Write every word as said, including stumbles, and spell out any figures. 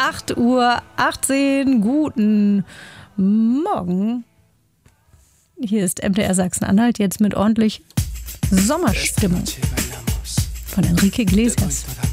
acht Uhr achtzehn. Guten Morgen. Hier ist M D R Sachsen-Anhalt, jetzt mit ordentlich Sommerstimmung von Enrique Iglesias.